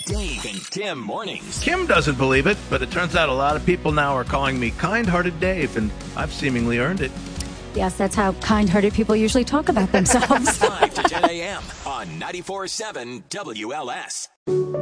Dave and Tim mornings. Kim doesn't believe it, but it turns out a lot of people now are calling me Kind-Hearted Dave, and I've seemingly earned it. Yes, that's how kind-hearted people usually talk about themselves. 5 to 10 a.m. on 94.7 WLS.